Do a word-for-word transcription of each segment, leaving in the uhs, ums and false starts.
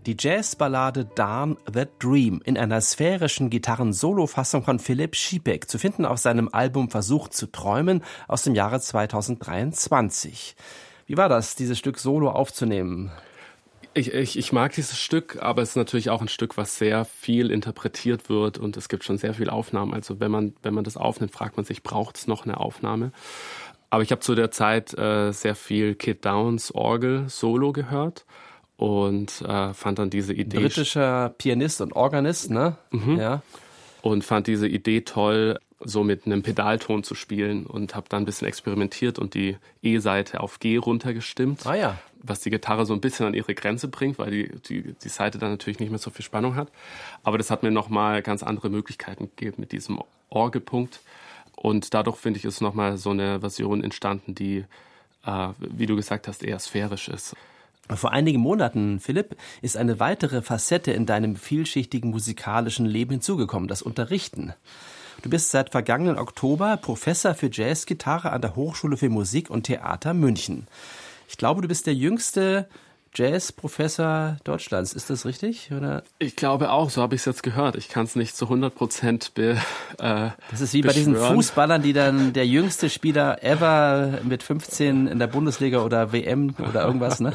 Die Jazzballade Darn That Dream in einer sphärischen Gitarren-Solo-Fassung von Philipp Šípek, zu finden auf seinem Album Versuch zu träumen aus dem Jahre zweitausenddreiundzwanzig. Wie war das, dieses Stück solo aufzunehmen? Ich, ich, ich mag dieses Stück, aber es ist natürlich auch ein Stück, was sehr viel interpretiert wird und es gibt schon sehr viele Aufnahmen. Also wenn man, wenn man das aufnimmt, fragt man sich, braucht es noch eine Aufnahme? Aber ich habe zu der Zeit äh, sehr viel Kid Downs Orgel Solo gehört und äh, fand dann diese Idee... Britischer Pianist und Organist, ne? Mhm. Ja. Und fand diese Idee toll, so mit einem Pedalton zu spielen und habe dann ein bisschen experimentiert und die E-Seite auf G runtergestimmt. Ah ja. Was die Gitarre so ein bisschen an ihre Grenze bringt, weil die, die, die Seite dann natürlich nicht mehr so viel Spannung hat. Aber das hat mir nochmal ganz andere Möglichkeiten gegeben mit diesem Orgelpunkt. Und dadurch, finde ich, ist nochmal so eine Version entstanden, die, äh, wie du gesagt hast, eher sphärisch ist. Vor einigen Monaten, Philipp, ist eine weitere Facette in deinem vielschichtigen musikalischen Leben hinzugekommen, das Unterrichten. Du bist seit vergangenen Oktober Professor für Jazzgitarre an der Hochschule für Musik und Theater München. Ich glaube, du bist der jüngste Jazzprofessor Deutschlands. Ist das richtig? Oder? Ich glaube auch, so habe ich es jetzt gehört. Ich kann es nicht zu hundert Prozent be, äh, Das ist wie beschwören. Bei diesen Fußballern, die dann der jüngste Spieler ever mit fünfzehn in der Bundesliga oder W M oder irgendwas, ne?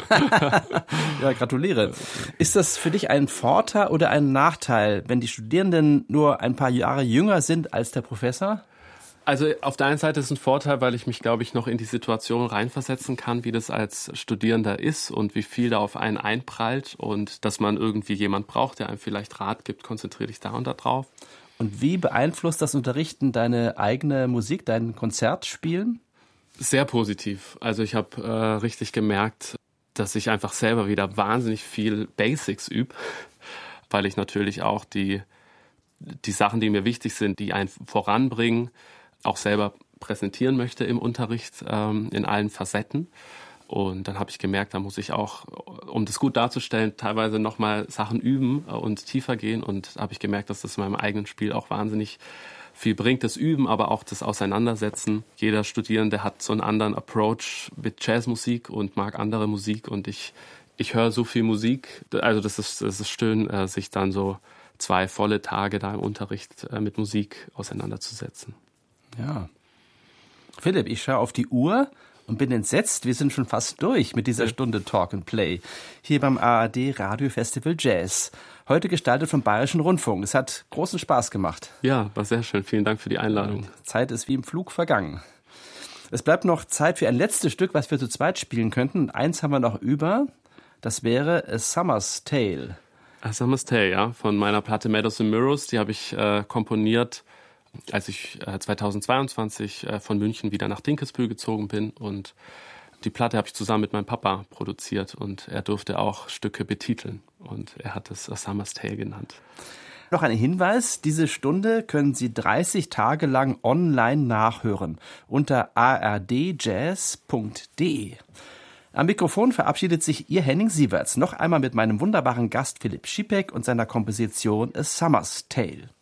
Ja, gratuliere. Ist das für dich ein Vorteil oder ein Nachteil, wenn die Studierenden nur ein paar Jahre jünger sind als der Professor? Also auf der einen Seite ist es ein Vorteil, weil ich mich, glaube ich, noch in die Situation reinversetzen kann, wie das als Studierender ist und wie viel da auf einen einprallt und dass man irgendwie jemand braucht, der einem vielleicht Rat gibt, konzentriere dich da und da drauf. Und wie beeinflusst das Unterrichten deine eigene Musik, dein Konzertspielen? Sehr positiv. Also ich habe äh, richtig gemerkt, dass ich einfach selber wieder wahnsinnig viel Basics übe, weil ich natürlich auch die, die Sachen, die mir wichtig sind, die einen voranbringen, auch selber präsentieren möchte im Unterricht ähm, in allen Facetten. Und dann habe ich gemerkt, da muss ich auch, um das gut darzustellen, teilweise nochmal Sachen üben und tiefer gehen. Und habe ich gemerkt, dass das in meinem eigenen Spiel auch wahnsinnig viel bringt, das Üben, aber auch das Auseinandersetzen. Jeder Studierende hat so einen anderen Approach mit Jazzmusik und mag andere Musik. Und ich, ich höre so viel Musik. Also das ist, das ist schön, sich dann so zwei volle Tage da im Unterricht mit Musik auseinanderzusetzen. Ja. Philipp, ich schaue auf die Uhr und bin entsetzt. Wir sind schon fast durch mit dieser Stunde Talk and Play hier beim A R D Radio Festival Jazz. Heute gestaltet vom Bayerischen Rundfunk. Es hat großen Spaß gemacht. Ja, war sehr schön. Vielen Dank für die Einladung. Zeit ist wie im Flug vergangen. Es bleibt noch Zeit für ein letztes Stück, was wir zu zweit spielen könnten. Und eins haben wir noch über. Das wäre A Summer's Tale. A Summer's Tale, ja, von meiner Platte Meadows and Mirrors. Die habe ich äh, komponiert, als ich äh, zweitausendzweiundzwanzig äh, von München wieder nach Dinkelsbühl gezogen bin. Und die Platte habe ich zusammen mit meinem Papa produziert und er durfte auch Stücke betiteln. Und er hat es A Summer's Tale genannt. Noch ein Hinweis, diese Stunde können Sie dreißig Tage lang online nachhören unter a r d jazz punkt d e. Am Mikrofon verabschiedet sich Ihr Henning Sieverts. Noch einmal mit meinem wunderbaren Gast Philipp Šípek und seiner Komposition A Summer's Tale.